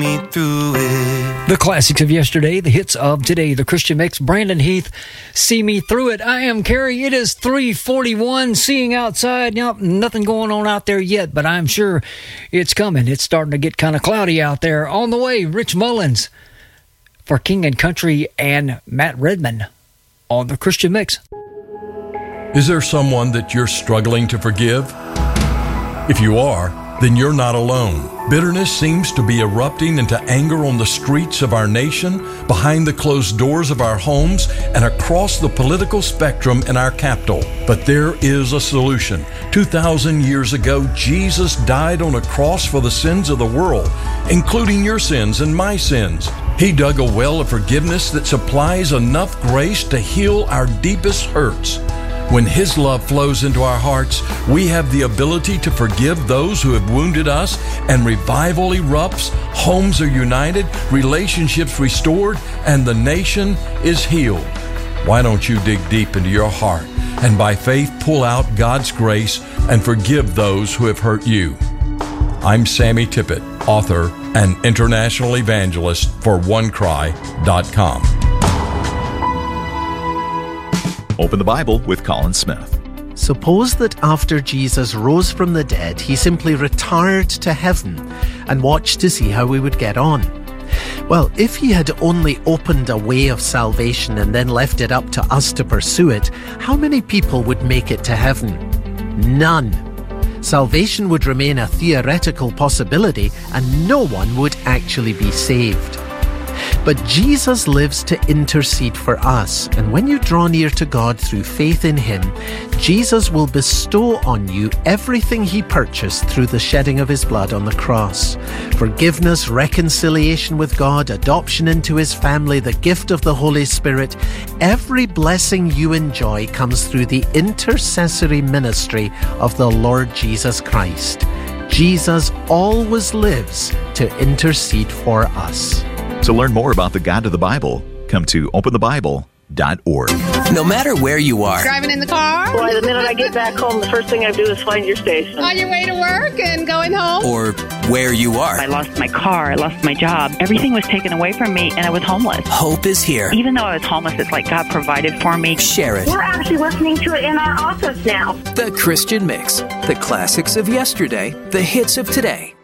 me through it. The classics of yesterday, the hits of today, the Christian Mix, Brandon Heath, See Me Through It. I am Carrie. It is 3:41, seeing outside. Now, nothing going on out there yet, but I'm sure it's coming. It's starting to get kind of cloudy out there. On the way, Rich Mullins for King and Country and Matt Redman on the Christian Mix. Is there someone that you're struggling to forgive? If you are, then you're not alone. Bitterness seems to be erupting into anger on the streets of our nation, behind the closed doors of our homes, and across the political spectrum in our capital. But there is a solution. 2,000 years ago, Jesus died on a cross for the sins of the world, including your sins and my sins. He dug a well of forgiveness that supplies enough grace to heal our deepest hurts. When His love flows into our hearts, we have the ability to forgive those who have wounded us, and revival erupts, homes are united, relationships restored, and the nation is healed. Why don't you dig deep into your heart and by faith pull out God's grace and forgive those who have hurt you? I'm Sammy Tippett, author and international evangelist for OneCry.com. Open the Bible with Colin Smith. Suppose that after Jesus rose from the dead, He simply retired to heaven and watched to see how we would get on. Well, if He had only opened a way of salvation and then left it up to us to pursue it, how many people would make it to heaven? None. Salvation would remain a theoretical possibility and no one would actually be saved. But Jesus lives to intercede for us, and when you draw near to God through faith in Him, Jesus will bestow on you everything He purchased through the shedding of His blood on the cross. Forgiveness, reconciliation with God, adoption into His family, the gift of the Holy Spirit. Every blessing you enjoy comes through the intercessory ministry of the Lord Jesus Christ. Jesus always lives to intercede for us. To learn more about the God of the Bible, come to openthebible.org. No matter where you are. Driving in the car? Boy, the minute I get back home, the first thing I do is find your station. On your way to work and going home? Or where you are. I lost my car. I lost my job. Everything was taken away from me, and I was homeless. Hope is here. Even though I was homeless, it's like God provided for me. Share it. We're actually listening to it in our office now. The Christian Mix. The classics of yesterday, the hits of today.